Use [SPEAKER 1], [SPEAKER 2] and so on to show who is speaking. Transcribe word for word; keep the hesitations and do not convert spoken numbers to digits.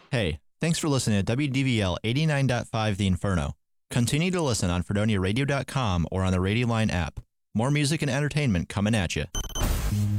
[SPEAKER 1] Hey, thanks for listening to W D V L eighty-nine point five The Inferno. Continue to listen on fredonia radio dot com or on the Radio Line app. More music and entertainment coming at you.